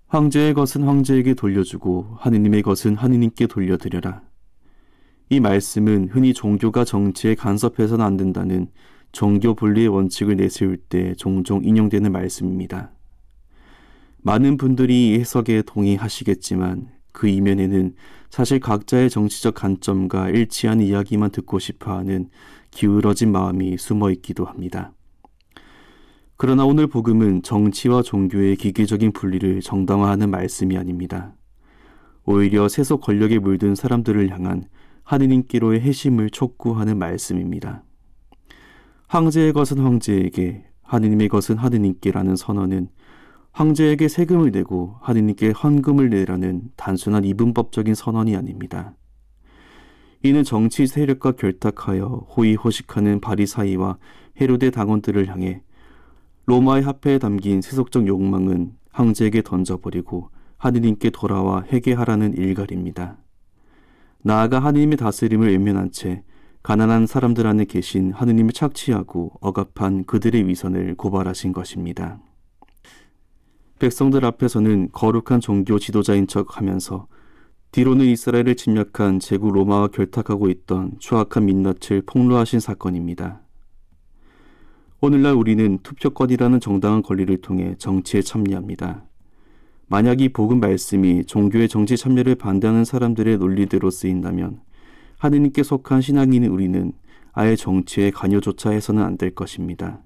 황제의 것은 황제에게 돌려주고 하느님의 것은 하느님께 돌려드려라. 이 말씀은 흔히 종교가 정치에 간섭해서는 안 된다는 종교 분리의 원칙을 내세울 때 종종 인용되는 말씀입니다. 많은 분들이 이 해석에 동의하시겠지만 그 이면에는 사실 각자의 정치적 관점과 일치하는 이야기만 듣고 싶어하는 기울어진 마음이 숨어 있기도 합니다. 그러나 오늘 복음은 정치와 종교의 기계적인 분리를 정당화하는 말씀이 아닙니다. 오히려 세속 권력에 물든 사람들을 향한 하느님께로의 회심을 촉구하는 말씀입니다. 황제의 것은 황제에게, 하느님의 것은 하느님께라는 선언은 황제에게 세금을 내고 하느님께 헌금을 내라는 단순한 이분법적인 선언이 아닙니다. 이는 정치 세력과 결탁하여 호의호식하는 바리사이와 헤로데 당원들을 향해 로마의 화폐에 담긴 세속적 욕망은 황제에게 던져버리고 하느님께 돌아와 회개하라는 일갈입니다. 나아가 하느님의 다스림을 외면한 채 가난한 사람들 안에 계신 하느님을 착취하고 억압한 그들의 위선을 고발하신 것입니다. 백성들 앞에서는 거룩한 종교 지도자인 척하면서 뒤로는 이스라엘을 침략한 제국 로마와 결탁하고 있던 추악한 민낯을 폭로하신 사건입니다. 오늘날 우리는 투표권이라는 정당한 권리를 통해 정치에 참여합니다. 만약 이 복음 말씀이 종교의 정치 참여를 반대하는 사람들의 논리대로 쓰인다면 하느님께 속한 신앙인인 우리는 아예 정치에 관여조차 해서는 안 될 것입니다.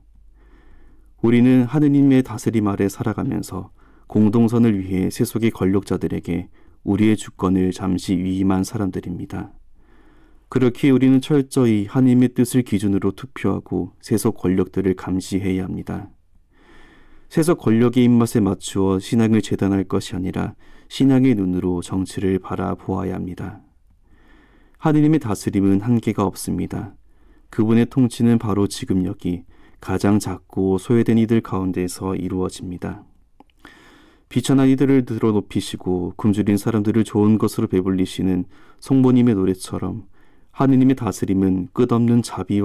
우리는 하느님의 다스림 아래 살아가면서 공동선을 위해 세속의 권력자들에게 우리의 주권을 잠시 위임한 사람들입니다. 그렇게 우리는 철저히 하느님의 뜻을 기준으로 투표하고 세속 권력들을 감시해야 합니다. 세속 권력의 입맛에 맞추어 신앙을 재단할 것이 아니라 신앙의 눈으로 정치를 바라보아야 합니다. 하느님의 다스림은 한계가 없습니다. 그분의 통치는 바로 지금 여기 가장 작고 소외된 이들 가운데서 이루어집니다. 비천한 이들을 들어 높이시고 굶주린 사람들을 좋은 것으로 배불리시는 성모님의 노래처럼 하느님의 다스림은 끝없는 자비와